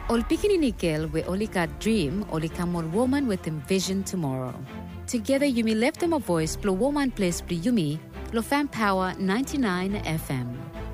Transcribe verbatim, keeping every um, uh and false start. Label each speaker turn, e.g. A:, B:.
A: Ol pikininikil we only got dream, only come on woman with envision tomorrow. Together Yumi left them a voice, blow woman place, blue Yumi, Lo Fam Power ninety-nine F M.